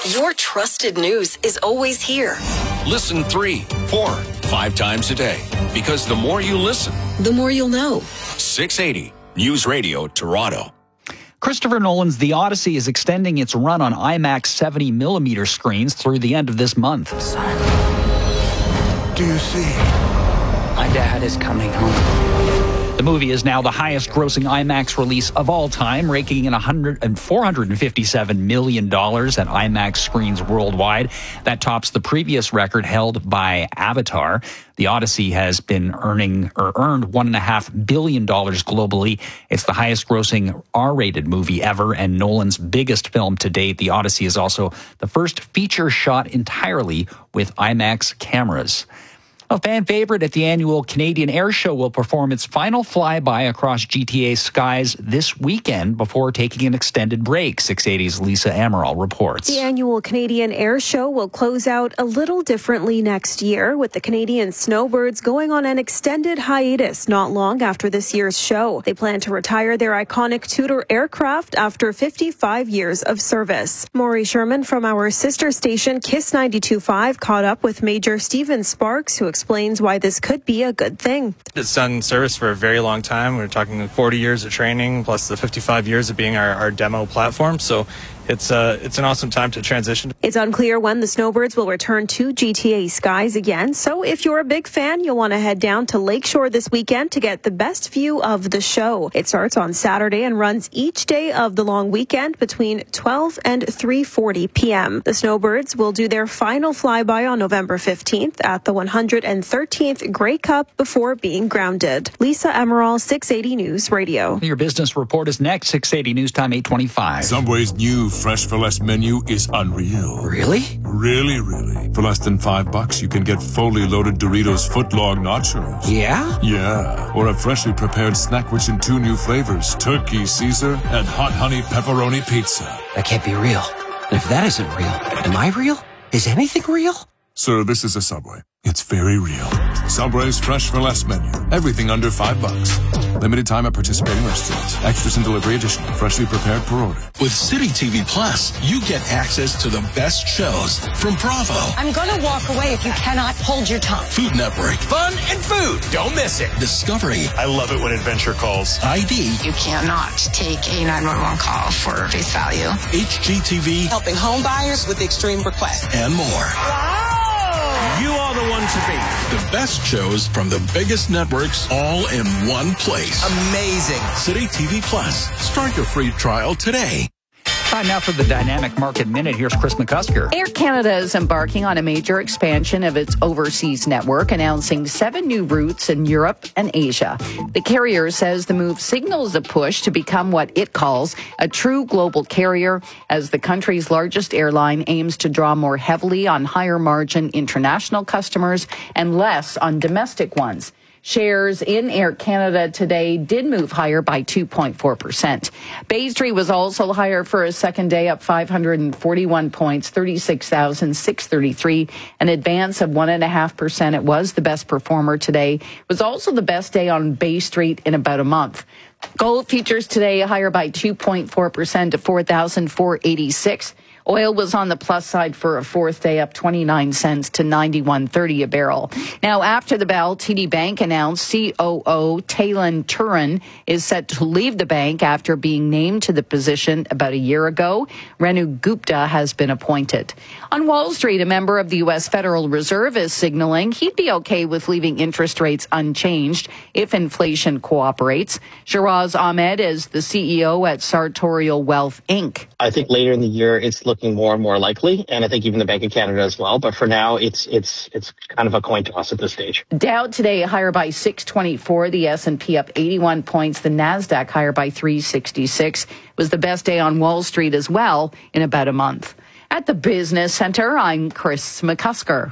Your trusted news is always here. Listen 3, 4, 5 times a day. Because the more you listen, the more you'll know. 680 News Radio Toronto. Christopher Nolan's The Odyssey is extending its run on IMAX 70mm screens through the end of this month. Son, do you see? My dad is coming home. The movie is now the highest-grossing IMAX release of all time, raking in $457 million at IMAX screens worldwide. That tops the previous record held by Avatar. The Odyssey has been earned $1.5 billion globally. It's the highest-grossing R-rated movie ever and Nolan's biggest film to date. The Odyssey is also the first feature shot entirely with IMAX cameras. A fan favorite at the annual Canadian Air Show will perform its final flyby across GTA skies this weekend before taking an extended break. 680's Lisa Amaral reports. The annual Canadian Air Show will close out a little differently next year, with the Canadian Snowbirds going on an extended hiatus not long after this year's show. They plan to retire their iconic Tudor aircraft after 55 years of service. Maury Sherman from our sister station Kiss 92.5 caught up with Major Stephen Sparks, who explains why this could be a good thing. It's done service for a very long time. We're talking 40 years of training plus the 55 years of being our demo platform. So it's an awesome time to transition. It's unclear when the Snowbirds will return to GTA skies again. So if you're a big fan, you'll want to head down to Lakeshore this weekend to get the best view of the show. It starts on Saturday and runs each day of the long weekend between 12 and 3:40 p.m. The Snowbirds will do their final flyby on November 15th at the 113th Grey Cup before being grounded. Lisa Amaral, 680 News Radio. Your business report is next. 680 News Time 8:25. Subway's new Fresh for Less menu is unreal. Really? Really. For less than $5, you can get fully loaded Doritos footlong nachos. Yeah? Yeah. Or a freshly prepared snack rich in 2 new flavors, turkey Caesar and hot honey pepperoni pizza. That can't be real. And if that isn't real, am I real? Is anything real? Sir, this is a Subway. It's very real. Subway's Fresh for Less menu. Everything under $5. Limited time at participating restaurants. Extras and delivery additional. Freshly prepared per order. With City TV Plus, you get access to the best shows from Bravo, I'm going to walk away if you cannot hold your tongue. Food Network, Fun and food. Don't miss it. Discovery, I love it when adventure calls. ID, You cannot take a 911 call for face value. HGTV, Helping home buyers with extreme requests. and more. You are the one to beat. The best shows from the biggest networks all in one place. Amazing. City TV Plus. Start your free trial today. Time now for the Dynamic Market Minute. Here's Chris McCusker. Air Canada is embarking on a major expansion of its overseas network, announcing 7 new routes in Europe and Asia. The carrier says the move signals a push to become what it calls a true global carrier, as the country's largest airline aims to draw more heavily on higher margin international customers and less on domestic ones. Shares in Air Canada today did move higher by 2.4%. Bay Street was also higher for a second day, up 541 points, 36,633, an advance of 1.5%. It was the best performer today. It was also the best day on Bay Street in about a month. Gold futures today higher by 2.4% to 4,486. Oil was on the plus side for a fourth day, up 29 cents to $91.30 a barrel. Now, after the bell, TD Bank announced COO Talon Turin is set to leave the bank after being named to the position about a year ago. Renu Gupta has been appointed. On Wall Street, a member of the U.S. Federal Reserve is signaling he'd be okay with leaving interest rates unchanged if inflation cooperates. Shiraz Ahmed is the CEO at Sartorial Wealth, Inc. I think later in the year, it's looking more and more likely, and I think even the Bank of Canada as well. But for now, it's kind of a coin toss at this stage. Dow today higher by 624, the S&P up 81 points, the Nasdaq higher by 366. It was the best day on Wall Street as well in about a month. At the Business Center, I'm Chris McCusker.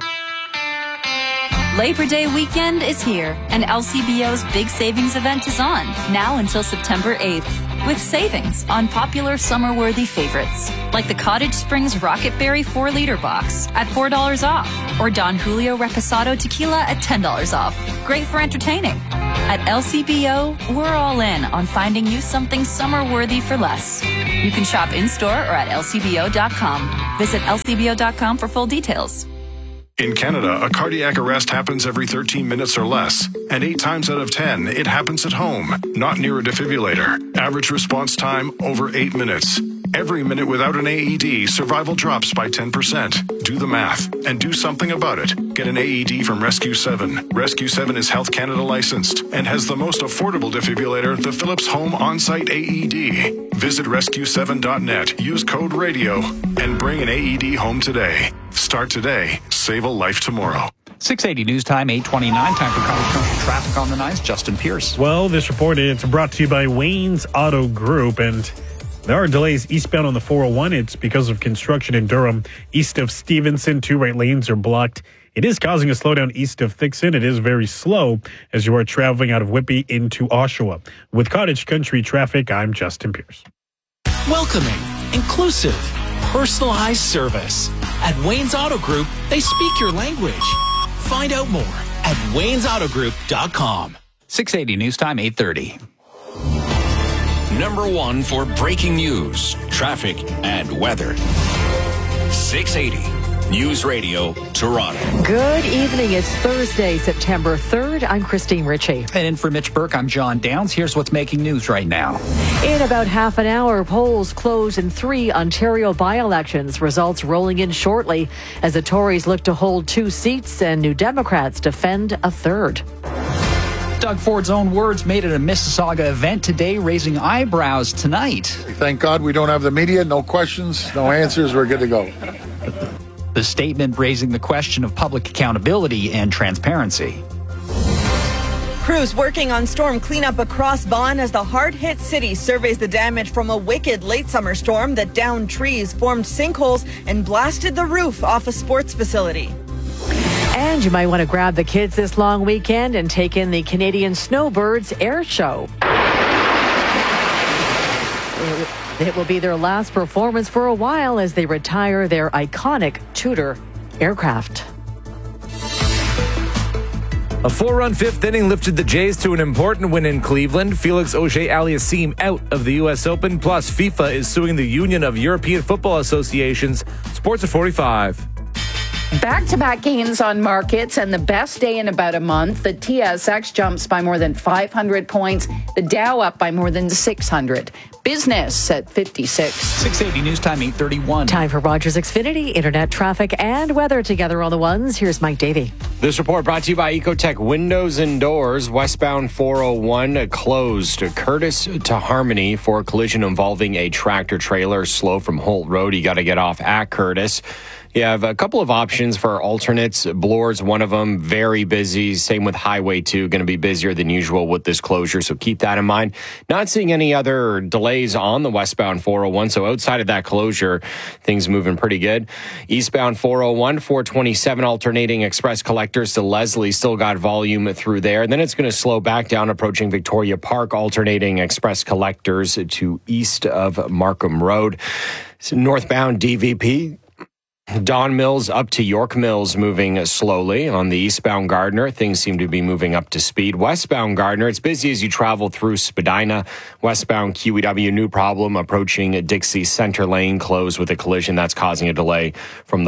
Labor Day weekend is here, and LCBO's big savings event is on, now until September 8th, with savings on popular summer-worthy favorites, like the Cottage Springs Rocket Berry 4-liter box at $4 off, or Don Julio Reposado Tequila at $10 off. Great for entertaining. At LCBO, we're all in on finding you something summer-worthy for less. You can shop in-store or at LCBO.com. Visit LCBO.com for full details. In Canada, a cardiac arrest happens every 13 minutes or less, and 8 times out of 10, it happens at home, not near a defibrillator. Average response time, over 8 minutes. Every minute without an AED, survival drops by 10%. Do the math and do something about it. Get an AED from Rescue 7. Rescue 7 is Health Canada licensed and has the most affordable defibrillator, the Philips Home On-Site AED. Visit rescue7.net, use code RADIO, and bring an AED home today. Start today. Save a life tomorrow. 680 news time, 8:29. Time for coverage of traffic on the 9s. Justin Pierce. Well, this report is brought to you by Wayne's Auto Group, and there are delays eastbound on the 401. It's because of construction in Durham. East of Stevenson, 2 right lanes are blocked. It is causing a slowdown east of Thixon. It is very slow as you are traveling out of Whitby into Oshawa. With Cottage Country traffic, I'm Justin Pierce. Welcoming, inclusive, personalized service. At Wayne's Auto Group, they speak your language. Find out more at waynesautogroup.com. 680 news time, 8:30. Number 1 for breaking news, traffic, and weather. 680 News Radio, Toronto. Good evening. It's Thursday, September 3rd. I'm Christine Ritchie. And in for Mitch Burke, I'm John Downs. Here's what's making news right now. In about half an hour, polls close in 3 Ontario by-elections. Results rolling in shortly as the Tories look to hold 2 seats and New Democrats defend a 3rd. Doug Ford's own words made at a Mississauga event today, raising eyebrows tonight. Thank God we don't have the media. No questions, no answers. We're good to go. The statement raising the question of public accountability and transparency. Crews working on storm cleanup across Vaughan as the hard-hit city surveys the damage from a wicked late summer storm that downed trees, formed sinkholes, and blasted the roof off a sports facility. And you might want to grab the kids this long weekend and take in the Canadian Snowbirds Air Show. It will be their last performance for a while as they retire their iconic Tudor aircraft. A 4-run 5th inning lifted the Jays to an important win in Cleveland. Felix Auger-Aliassime out of the U.S. Open. Plus, FIFA is suing the Union of European Football Associations. Sports at 45. Back-to-back gains on markets and the best day in about a month. The TSX jumps by more than 500 points. The Dow up by more than 600. Business at 56. 680 news time, 8:31. Time for Rogers Xfinity, internet traffic and weather together on the ones. Here's Mike Davey. This report brought to you by Ecotech Windows and Doors. Westbound 401 closed. Curtis to Harmony for a collision involving a tractor trailer. Slow from Holt Road. You got to get off at Curtis. You have a couple of options for alternates. Bloor's one of them, very busy. Same with Highway 2, going to be busier than usual with this closure, so keep that in mind. Not seeing any other delays on the westbound 401, so outside of that closure, things moving pretty good. Eastbound 401, 427 alternating express collectors to Leslie, still got volume through there. Then it's going to slow back down approaching Victoria Park, alternating express collectors to east of Markham Road. So northbound DVP, Don Mills up to York Mills, moving slowly. On the eastbound Gardiner, things seem to be moving up to speed. Westbound Gardiner, it's busy as you travel through Spadina. Westbound QEW, new problem approaching Dixie Center Lane, closed with a collision that's causing a delay from the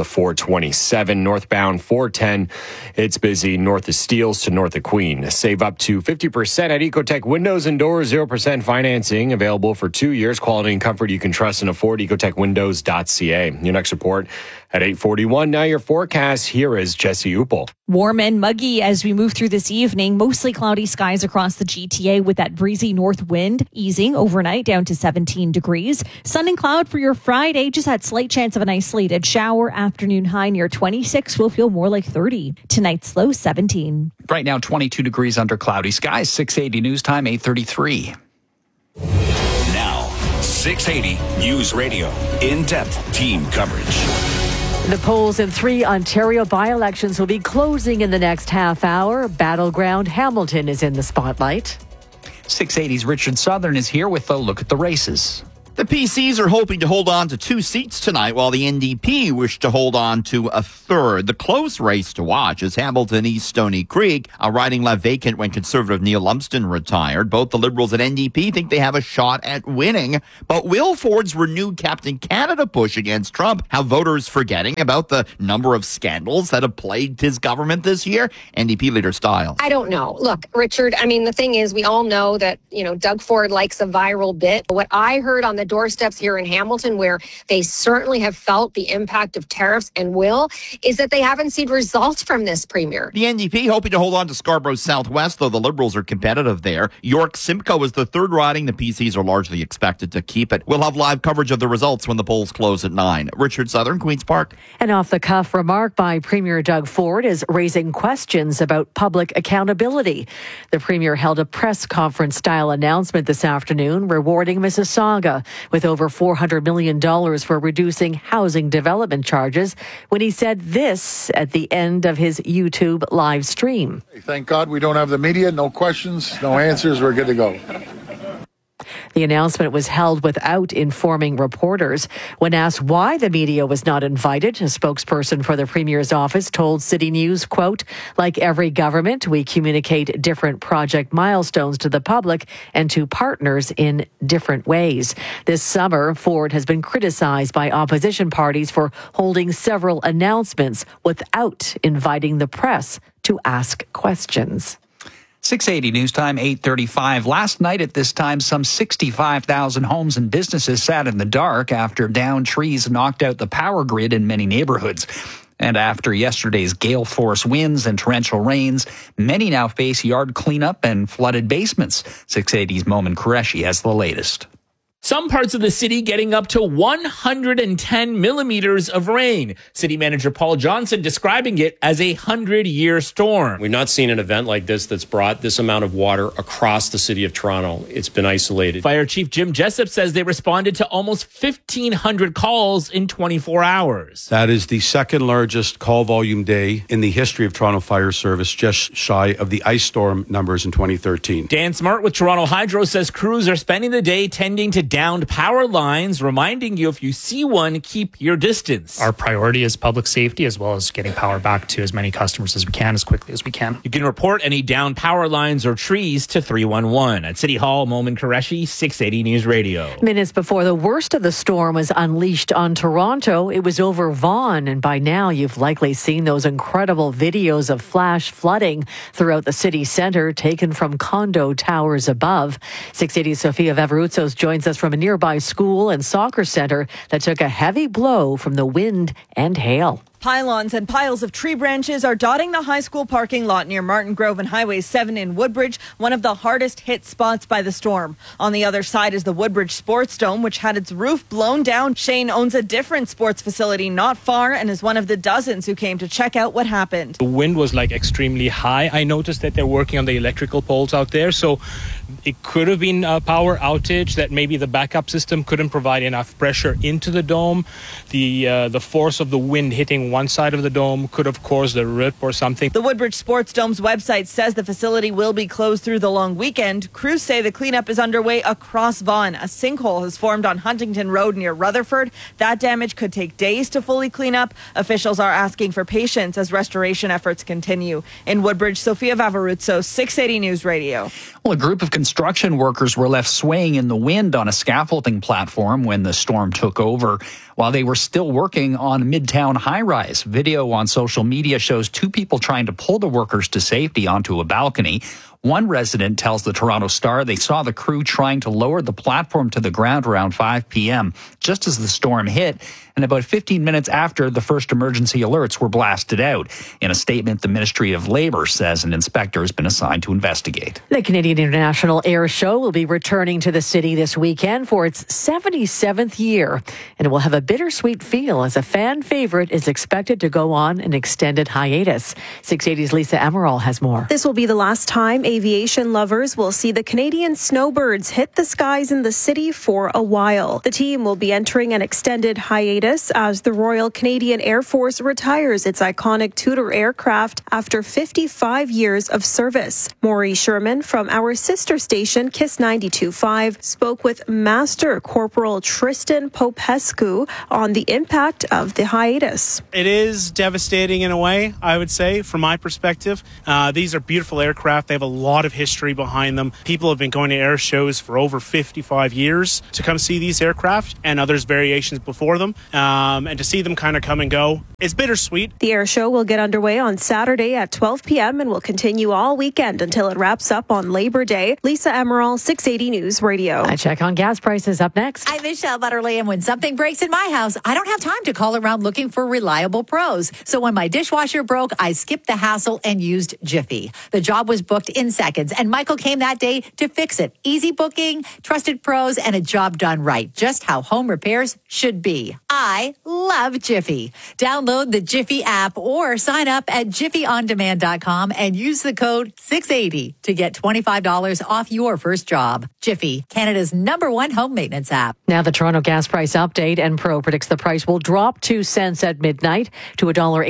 427. Northbound 410, it's busy north of Steeles to north of Queen. Save up to 50% at Ecotech Windows and Doors, 0% financing, available for 2 years. Quality and comfort you can trust and afford. EcotechWindows.ca. Your next report at 8:41. Now your forecast. Here is Jesse Upel. Warm and muggy as we move through this evening. Mostly cloudy skies across the GTA with that breezy north wind easing overnight down to 17 degrees. Sun and cloud for your Friday. Just that slight chance of an isolated shower. Afternoon high near 26 will feel more like 30. Tonight's low 17. Right now 22 degrees under cloudy skies. 680 news time, 8:33. Now 680 News Radio. In-depth team coverage. The polls in 3 Ontario by-elections will be closing in the next half hour. Battleground Hamilton is in the spotlight. 680's Richard Southern is here with a look at the races. The PCs are hoping to hold on to 2 seats tonight, while the NDP wish to hold on to a third. The close race to watch is Hamilton East Stony Creek, a riding left vacant when Conservative Neil Lumsden retired. Both the Liberals and NDP think they have a shot at winning. But will Ford's renewed Captain Canada push against Trump have voters forgetting about the number of scandals that have plagued his government this year? NDP leader Stiles. I don't know. Look, Richard, I mean, the thing is, we all know that, Doug Ford likes a viral bit. What I heard on the doorsteps here in Hamilton, where they certainly have felt the impact of tariffs and will, is that they haven't seen results from this, Premier. The NDP hoping to hold on to Scarborough Southwest, though the Liberals are competitive there. York Simcoe is the third riding. The PCs are largely expected to keep it. We'll have live coverage of the results when the polls close at 9. Richard Southern, Queen's Park. An off-the-cuff remark by Premier Doug Ford is raising questions about public accountability. The Premier held a press conference-style announcement this afternoon rewarding Mississauga with over $400 million for reducing housing development charges when he said this at the end of his YouTube live stream. Thank God we don't have the media. No questions, no answers. We're good to go. The announcement was held without informing reporters. When asked why the media was not invited, a spokesperson for the Premier's office told City News, quote, "Like every government, we communicate different project milestones to the public and to partners in different ways." This summer, Ford has been criticized by opposition parties for holding several announcements without inviting the press to ask questions. 680 News Time, 8:35. Last night at this time, some 65,000 homes and businesses sat in the dark after downed trees knocked out the power grid in many neighborhoods. And after yesterday's gale force winds and torrential rains, many now face yard cleanup and flooded basements. 680's Momin Qureshi has the latest. Some parts of the city getting up to 110 millimeters of rain. City Manager Paul Johnson describing it as a 100-year storm. We've not seen an event like this that's brought this amount of water across the city of Toronto. It's been isolated. Fire Chief Jim Jessup says they responded to almost 1,500 calls in 24 hours. That is the second largest call volume day in the history of Toronto Fire Service, just shy of the ice storm numbers in 2013. Dan Smart with Toronto Hydro says crews are spending the day tending to downed power lines, reminding you if you see one, keep your distance. Our priority is public safety as well as getting power back to as many customers as we can, as quickly as we can. You can report any downed power lines or trees to 311. At City Hall, Momin Qureshi, 680 News Radio. Minutes before the worst of the storm was unleashed on Toronto, it was over Vaughan, and by now you've likely seen those incredible videos of flash flooding throughout the city centre taken from condo towers above. 680's Sophia Vavarutsos joins us from a nearby school and soccer center that took a heavy blow from the wind and hail. Pylons and piles of tree branches are dotting the high school parking lot near Martin Grove and Highway 7 in Woodbridge, one of the hardest hit spots by the storm. On the other side is the Woodbridge Sports Dome, which had its roof blown down. Shane owns a different sports facility not far and is one of the dozens who came to check out what happened. The wind was extremely high. I noticed that they're working on the electrical poles out there, so it could have been a power outage, that maybe the backup system couldn't provide enough pressure into the dome. The force of the wind hitting one side of the dome could have caused a rip or something. The Woodbridge Sports Dome's website says the facility will be closed through the long weekend. Crews say the cleanup is underway across Vaughan. A sinkhole has formed on Huntington Road near Rutherford. That damage could take days to fully clean up. Officials are asking for patience as restoration efforts continue. In Woodbridge, Sophia Vavarutsos, 680 News Radio. Well, a group of construction workers were left swaying in the wind on a scaffolding platform when the storm took over while they were still working on Midtown high-rise. Video on social media shows two people trying to pull the workers to safety onto a balcony. One resident tells the Toronto Star they saw the crew trying to lower the platform to the ground around 5 p.m. just as the storm hit, and about 15 minutes after the first emergency alerts were blasted out. In a statement, the Ministry of Labour says an inspector has been assigned to investigate. The Canadian International Air Show will be returning to the city this weekend for its 77th year, and it will have a bittersweet feel as a fan favorite is expected to go on an extended hiatus. 680's Lisa Emerald has more. This will be the last time a aviation lovers will see the Canadian snowbirds hit the skies in the city for a while. The team will be entering an extended hiatus as the Royal Canadian Air Force retires its iconic Tudor aircraft after 55 years of service. Maury Sherman from our sister station, KISS 92.5, spoke with Master Corporal Tristan Popescu on the impact of the hiatus. It is devastating in a way, I would say, from my perspective. These are beautiful aircraft. They have a lot of history behind them. People have been going to air shows for over 55 years to come see these aircraft and others variations before them. And to see them kind of come and go, it's bittersweet. The air show will get underway on Saturday at 12 p.m. and will continue all weekend until it wraps up on Labor Day. Lisa Emerald, 680 News Radio. A check on gas prices up next. I'm Michelle Butterly, and when something breaks in my house, I don't have time to call around looking for reliable pros. So when my dishwasher broke, I skipped the hassle and used Jiffy. The job was booked in seconds, and Michael came that day to fix it. Easy booking, trusted pros, and a job done right. Just how home repairs should be. I love Jiffy. Download the Jiffy app or sign up at jiffyondemand.com and use the code 680 to get $25 off your first job. Jiffy, Canada's #1 home maintenance app. Now the Toronto gas price update, and Pro predicts the price will drop 2 cents at midnight to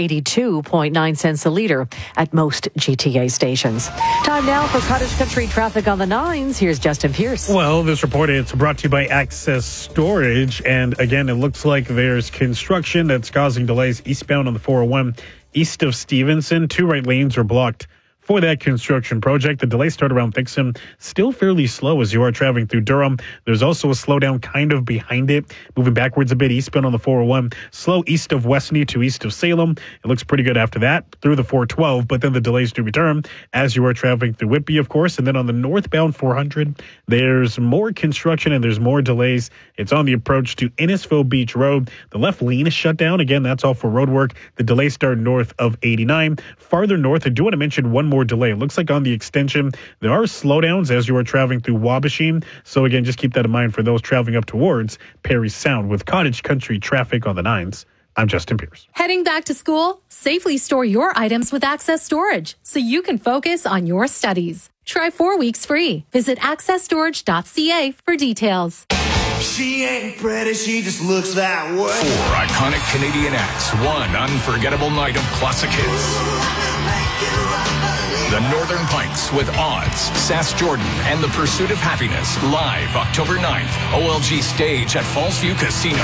$1.82.9 a litre at most GTA stations. Time now for Cottage Country traffic on the 9s. Here's Justin Pierce. Well, this report is brought to you by Access Storage. And again, it looks like there's construction that's causing delays eastbound on the 401 east of Stevenson. 2 right lanes are blocked for that construction project. The delays start around Dixon, still fairly slow as you are traveling through Durham. There's also a slowdown kind of behind it, moving backwards a bit eastbound on the 401, slow east of Westney to east of Salem. It looks pretty good after that through the 412, but then the delays do return as you are traveling through Whitby, of course. And then on the northbound 400, there's more construction and there's more delays. It's on the approach to Innisfil Beach Road. The left lane is shut down. Again, that's all for road work. The delays start north of 89. Farther north, I do want to mention one more delay. It looks like on the extension, there are slowdowns as you are traveling through Wabashim. So again, just keep that in mind for those traveling up towards Perry Sound. With Cottage Country traffic on the 9s, I'm Justin Pierce. Heading back to school? Safely store your items with Access Storage so you can focus on your studies. Try 4 weeks free. Visit accessstorage.ca for details. She ain't pretty, she just looks that way. 4 iconic Canadian acts, 1 unforgettable night of classic hits. The Northern Pikes with Odds, Sass Jordan, and The Pursuit of Happiness, live October 9th, OLG Stage at Fallsview Casino.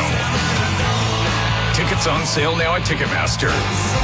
Tickets on sale now at Ticketmaster.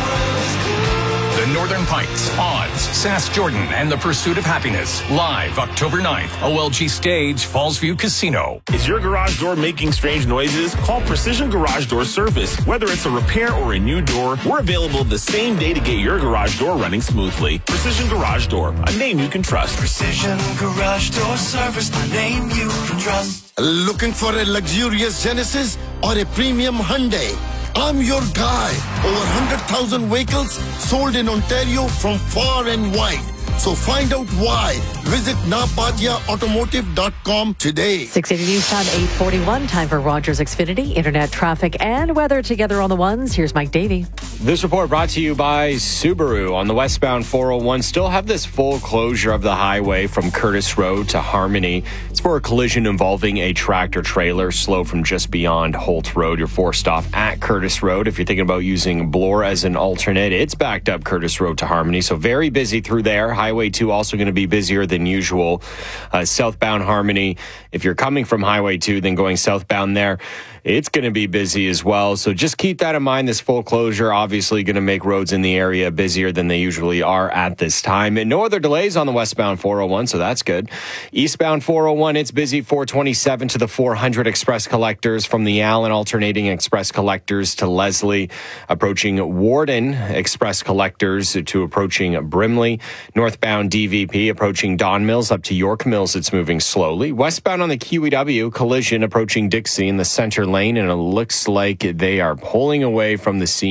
The Northern Pikes, Odds, Sass Jordan, and The Pursuit of Happiness, live October 9th, OLG Stage, Fallsview Casino. Is your garage door making strange noises? Call Precision Garage Door Service. Whether it's a repair or a new door, we're available the same day to get your garage door running smoothly. Precision Garage Door, a name you can trust. Precision Garage Door Service, a name you can trust. Looking for a luxurious Genesis or a premium Hyundai? I'm your guy. Over 100,000 vehicles sold in Ontario from far and wide. So find out why. Visit napatiaautomotive.com today. 680 News Time, 8:41. Time for Rogers Xfinity. Internet traffic and weather together on the 1s. Here's Mike Davey. This report brought to you by Subaru. On the westbound 401, still have this full closure of the highway from Curtis Road to Harmony. It's for a collision involving a tractor trailer. Slow from just beyond Holt Road. You're forced off at Curtis Road. If you're thinking about using Bloor as an alternate, it's backed up Curtis Road to Harmony. So very busy through there. Highway 2 also going to be busier than usual. Southbound Harmony, if you're coming from Highway 2, then going southbound there, it's going to be busy as well. So just keep that in mind. This full closure obviously going to make roads in the area busier than they usually are at this time. And no other delays on the westbound 401, so that's good. Eastbound 401, it's busy 427 to the 400 Express Collectors, from the Allen alternating Express Collectors to Leslie, approaching Warden Express Collectors to approaching Brimley. Northbound DVP approaching Don Mills up to York Mills. It's moving slowly. Westbound on the QEW, collision approaching Dixie in the center lane, and it looks like they are pulling away from the scene here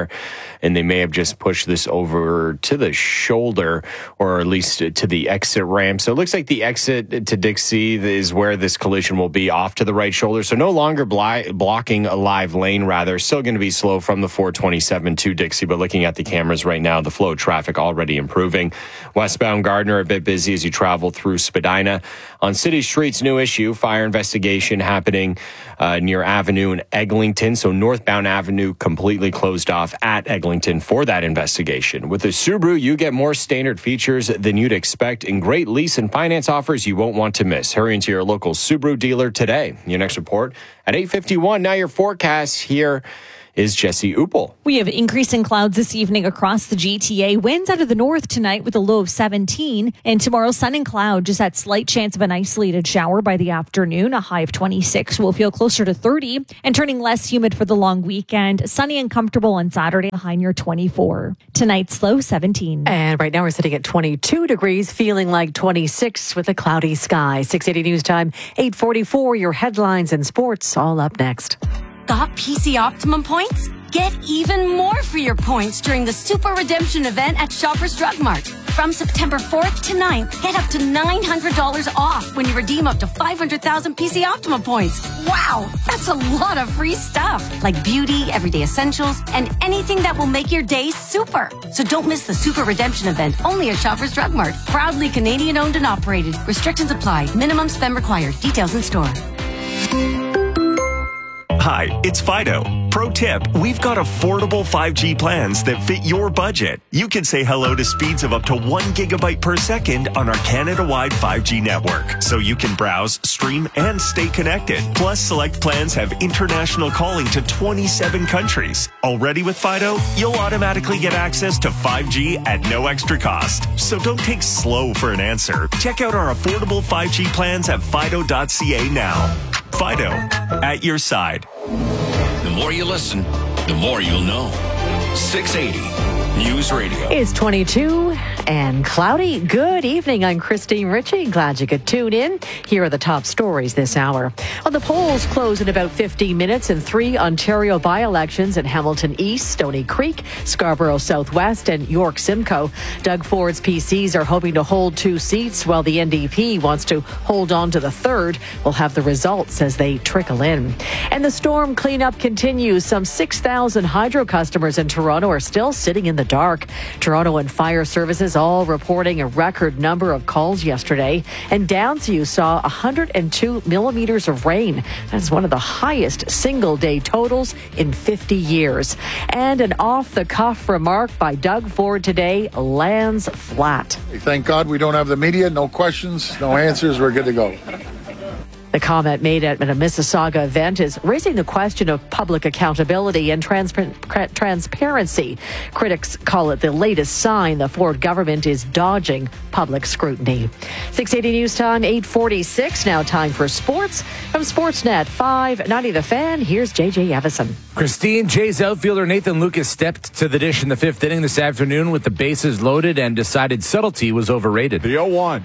and they may have just pushed this over to the shoulder, or at least to the exit ramp. So it looks like the exit to Dixie is where this collision will be, off to the right shoulder. So no longer blocking a live lane, rather. Still going to be slow from the 427 to Dixie, but looking at the cameras right now, the flow of traffic already improving. Westbound Gardner a bit busy as you travel through Spadina. On city streets, new issue, fire investigation happening near Avenue in Eglinton. So northbound Avenue completely closed off at Eglinton for that investigation. With the Subaru, you get more standard features than you'd expect and great lease and finance offers you won't want to miss. Hurry into your local Subaru dealer today. Your next report at 8:51. Now your forecast here is Jesse Uppel. We have increasing clouds this evening across the GTA. Winds out of the north tonight with a low of 17. And tomorrow, sun and cloud, just that slight chance of an isolated shower by the afternoon. A high of 26. We'll feel closer to 30 and turning less humid for the long weekend. Sunny and comfortable on Saturday, a high near 24. Tonight's low 17. And right now we're sitting at 22 degrees, feeling like 26 with a cloudy sky. 680 News Time, 8:44. Your headlines and sports all up next. Got PC Optimum points? Get even more for your points during the Super Redemption event at Shoppers Drug Mart. From September 4th to 9th, get up to $900 off when you redeem up to 500,000 PC Optimum points. Wow, that's a lot of free stuff, like beauty, everyday essentials, and anything that will make your day super. So don't miss the Super Redemption event, only at Shoppers Drug Mart. Proudly Canadian owned and operated. Restrictions apply. Minimum spend required. Details in store. Hi, it's Fido. Pro tip, we've got affordable 5G plans that fit your budget. You can say hello to speeds of up to 1 gigabyte per second on our Canada-wide 5G network, so you can browse, stream, and stay connected. Plus, select plans have international calling to 27 countries. Already with Fido, you'll automatically get access to 5G at no extra cost. So don't take slow for an answer. Check out our affordable 5G plans at fido.ca now. Fido, at your side. The more you listen, the more you'll know. 680 News Radio. It's 22 and cloudy. Good evening. I'm Christine Ritchie. Glad you could tune in. Here are the top stories this hour. Well, the polls close in about 15 minutes in 3 Ontario by-elections in Hamilton East, Stoney Creek, Scarborough Southwest, and York Simcoe. Doug Ford's PCs are hoping to hold 2 seats, while the NDP wants to hold on to the 3rd. We'll have the results as they trickle in. And the storm cleanup continues. Some 6,000 hydro customers in Toronto are still sitting in the dark. Toronto and fire services all reporting a record number of calls yesterday. And Downsview saw 102 millimeters of rain. That's one of the highest single-day totals in 50 years. And an off-the-cuff remark by Doug Ford today lands flat. Thank God we don't have the media. No questions, no answers. We're good to go. The comment made at a Mississauga event is raising the question of public accountability and transparency. Critics call it the latest sign the Ford government is dodging public scrutiny. 680 News Time, 8:46. Now time for sports. From Sportsnet 590 The Fan, here's JJ Evison. Christine, Jays outfielder Nathan Lucas stepped to the dish in the 5th inning this afternoon with the bases loaded and decided subtlety was overrated. The 0-1.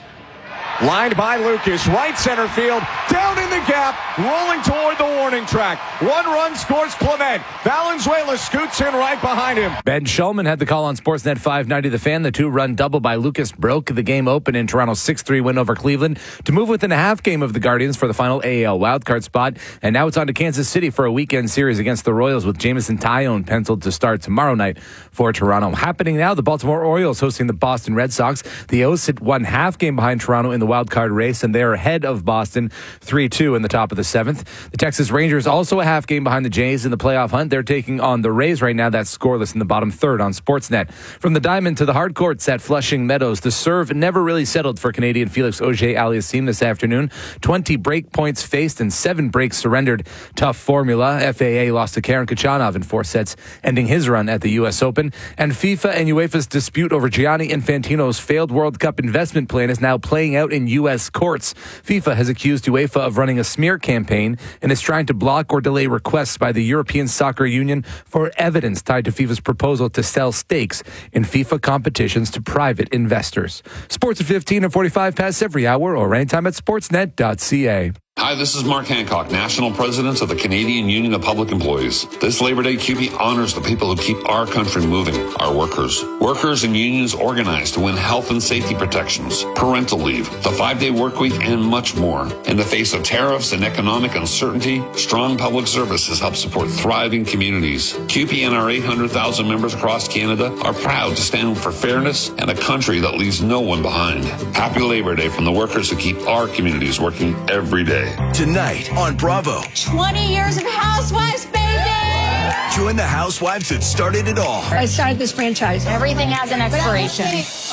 Lined by Lucas, right center field, down in the gap, rolling toward the warning track. 1 run scores Clement. Valenzuela scoots in right behind him. Ben Shulman had the call on Sportsnet 590 The Fan. The 2-run double by Lucas broke the game open in Toronto's 6-3 win over Cleveland to move within a half game of the Guardians for the final AAL wildcard spot. And now it's on to Kansas City for a weekend series against the Royals with Jameson Taillon penciled to start tomorrow night for Toronto. Happening now, the Baltimore Orioles hosting the Boston Red Sox. The O's sit 1 half game behind Toronto in the wild card race, and they are ahead of Boston 3-2 in the top of the 7th. The Texas Rangers also a half game behind the Jays in the playoff hunt. They're taking on the Rays right now. That's scoreless in the bottom 3rd on Sportsnet. From the diamond to the hard courts at Flushing Meadows, the serve never really settled for Canadian Felix Auger-Aliassime this afternoon. 20 break points faced and 7 breaks surrendered. Tough formula. FAA lost to Karen Khachanov in 4 sets, ending his run at the U.S. Open. And FIFA and UEFA's dispute over Gianni Infantino's failed World Cup investment plan is now playing out in U.S. courts. FIFA has accused UEFA of running a smear campaign and is trying to block or delay requests by the European Soccer Union for evidence tied to FIFA's proposal to sell stakes in FIFA competitions to private investors. Sports at 15 and 45 past every hour or anytime at sportsnet.ca. Hi, this is Mark Hancock, National President of the Canadian Union of Public Employees. This Labor Day, CUPE honors the people who keep our country moving, our workers. Workers and unions organize to win health and safety protections, parental leave, the 5-day work week, and much more. In the face of tariffs and economic uncertainty, strong public services help support thriving communities. CUPE and our 800,000 members across Canada are proud to stand for fairness and a country that leaves no one behind. Happy Labor Day from the workers who keep our communities working every day. Tonight on Bravo. 20 years of Housewives, baby! Join the housewives that started it all. I started this franchise. Everything has an expiration.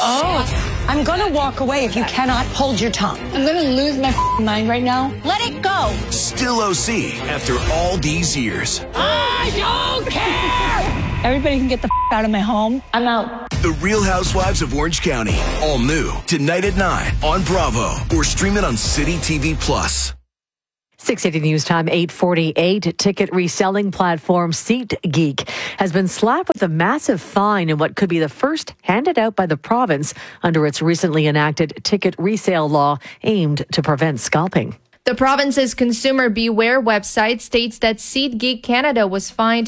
Oh, I'm gonna walk away if you cannot hold your tongue. I'm gonna lose my mind right now. Let it go. Still OC after all these years. I don't care! Everybody can get the out of my home. I'm out. The Real Housewives of Orange County. All new tonight at 9 on Bravo or stream it on City TV Plus. 680 News Time, 8:48. Ticket reselling platform SeatGeek has been slapped with a massive fine in what could be the first handed out by the province under its recently enacted ticket resale law aimed to prevent scalping. The province's Consumer Beware website states that SeatGeek Canada was fined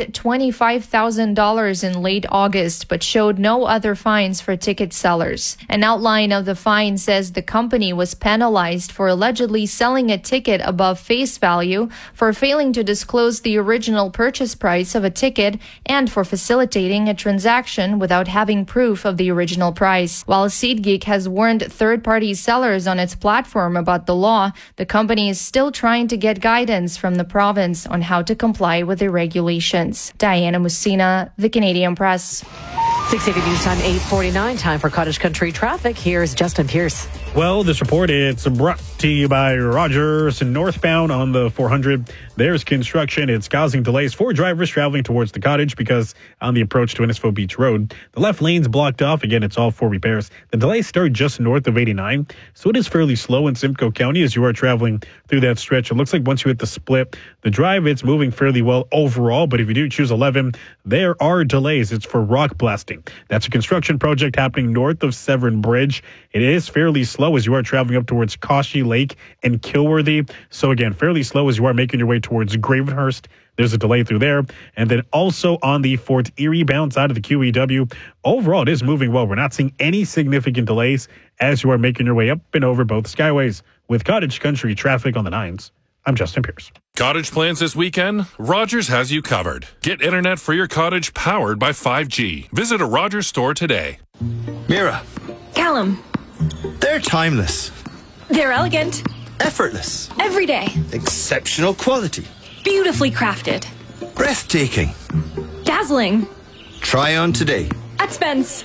$25,000 in late August, but showed no other fines for ticket sellers. An outline of the fine says the company was penalized for allegedly selling a ticket above face value, for failing to disclose the original purchase price of a ticket, and for facilitating a transaction without having proof of the original price. While SeatGeek has warned third-party sellers on its platform about the law, the company is still trying to get guidance from the province on how to comply with the regulations. Diana Musina, The Canadian Press. 680 News Time, 8:49. Time for Cottage Country traffic. Here's Justin Pierce. Well, this report is brought to you by Rogers and northbound on the 400. There's construction. It's causing delays for drivers traveling towards the cottage because on the approach to Innisfil Beach Road, the left lane's blocked off. Again, it's all for repairs. The delays start just north of 89, so it is fairly slow in Simcoe County as you are traveling through that stretch. It looks like once you hit the split, the drive, it's moving fairly well overall, but if you do choose 11, there are delays. It's for rock blasting. That's a construction project happening north of Severn Bridge. It is fairly slow as you are traveling up towards Cauchy Lake and Kilworthy. So again, fairly slow as you are making your way towards Gravenhurst. There's a delay through there. And then also on the Fort Erie bound side of the QEW, overall it is moving well. We're not seeing any significant delays as you are making your way up and over both skyways. With Cottage Country traffic on the 9s, I'm Justin Pierce. Cottage plans this weekend? Rogers has you covered. Get internet for your cottage powered by 5G. Visit a Rogers store today. Mira. Callum. They're timeless. They're elegant. Effortless. Everyday. Exceptional quality. Beautifully crafted. Breathtaking. Dazzling. Try on today. At Spence.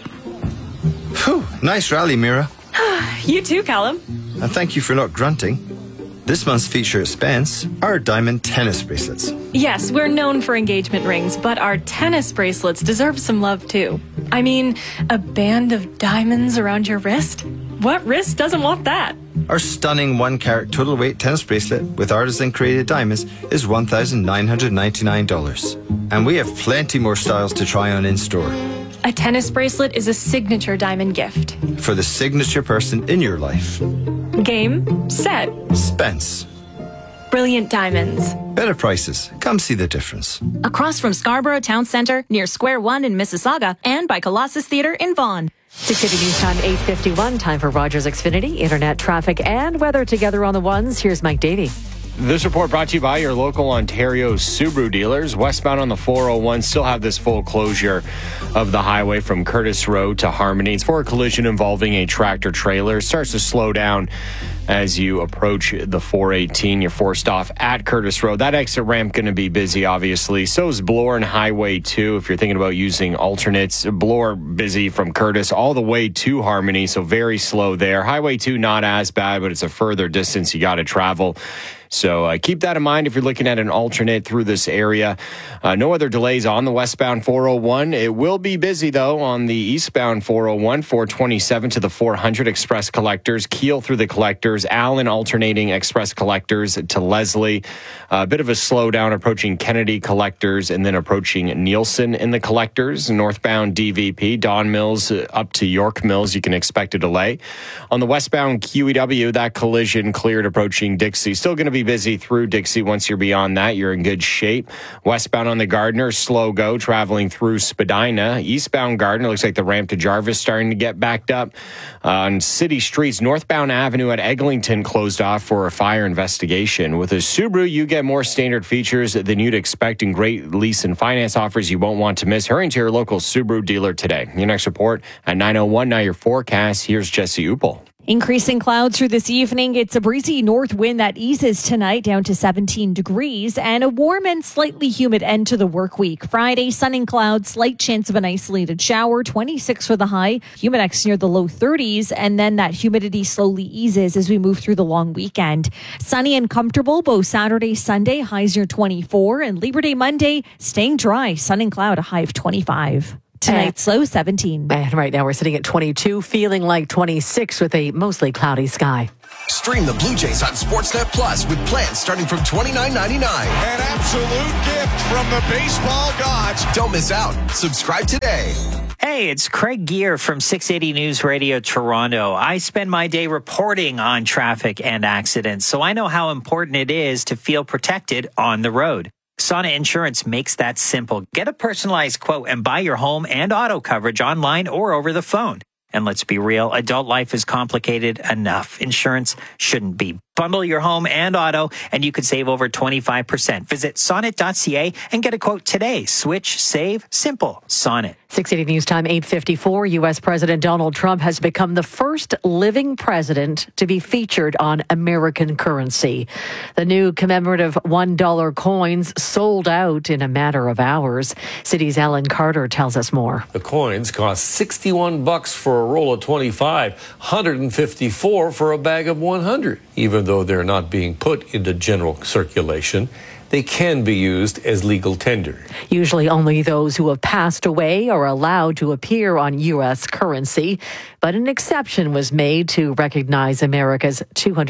Whew, nice rally, Mira. You too, Callum. And thank you for not grunting. This month's feature at Spence are diamond tennis bracelets. Yes, we're known for engagement rings, but our tennis bracelets deserve some love too. I mean, a band of diamonds around your wrist? What wrist doesn't want that? Our stunning 1-carat total weight tennis bracelet with artisan created diamonds is $1,999. And we have plenty more styles to try on in store. A tennis bracelet is a signature diamond gift. For the signature person in your life. Game, set. Spence. Brilliant diamonds. Better prices. Come see the difference. Across from Scarborough Town Centre, near Square One in Mississauga, and by Colossus Theatre in Vaughan. 680 News Time, 8:51. Time for Rogers Xfinity, internet traffic and weather together on the ones. Here's Mike Davey. This report brought to you by your local Ontario Subaru dealers. Westbound on the 401 still have this full closure of the highway from Curtis Road to Harmony. It's for a collision involving a tractor trailer. It starts to slow down as you approach the 418. You're forced off at Curtis Road. That exit ramp going to be busy, obviously. So is Bloor and Highway 2 if you're thinking about using alternates. Bloor busy from Curtis all the way to Harmony, so very slow there. Highway 2 not as bad, but it's a further distance you got to travel. So keep that in mind if you're looking at an alternate through this area. No other delays on the westbound 401. It will be busy, though, on the eastbound 401, 427 to the 400 express collectors, Keel through the collectors, Allen alternating express collectors to Leslie. A bit of a slowdown approaching Kennedy collectors and then approaching Nielsen in the collectors. Northbound DVP, Don Mills up to York Mills, you can expect a delay. On the westbound QEW, that collision cleared approaching Dixie. Still going to be be busy through Dixie. Once you're beyond that, you're in good shape. Westbound on the Gardiner, slow go, traveling through Spadina. Eastbound Gardiner, looks like the ramp to Jarvis starting to get backed up. On city streets, northbound Avenue at Eglinton closed off for a fire investigation. With a Subaru, you get more standard features than you'd expect and great lease and finance offers you won't want to miss. Hurry into your local Subaru dealer today. Your next report at 9:01. Now your forecast. Here's Jesse Uppel. Increasing clouds through this evening. It's a breezy north wind that eases tonight down to 17 degrees and a warm and slightly humid end to the work week. Friday, sun and clouds, slight chance of an isolated shower, 26 for the high, humidex near the low 30s, and then that humidity slowly eases as we move through the long weekend. Sunny and comfortable both Saturday, Sunday, highs near 24, and Labor Day Monday, staying dry, sun and cloud, a high of 25. Tonight's low 17. And right now we're sitting at 22, feeling like 26 with a mostly cloudy sky. Stream the Blue Jays on Sportsnet Plus with plans starting from $29.99. An absolute gift from the baseball gods. Don't miss out. Subscribe today. Hey, it's Craig Gear from 680 News Radio Toronto. I spend my day reporting on traffic and accidents, so I know how important it is to feel protected on the road. Sonnet Insurance makes that simple. Get a personalized quote and buy your home and auto coverage online or over the phone. And let's be real, adult life is complicated enough. Insurance shouldn't be. Bundle your home and auto, and you could save over 25%. Visit sonnet.ca and get a quote today. Switch, save, simple. Sonnet. 680 News Time, 8:54. U.S. President Donald Trump has become the first living president to be featured on American currency. The new commemorative $1 coins sold out in a matter of hours. City's Alan Carter tells us more. The coins cost $61 for a roll of 25, $154 for a bag of 100. Even though they're not being put into general circulation, they can be used as legal tender. Usually only those who have passed away are allowed to appear on U.S. currency, but an exception was made to recognize America's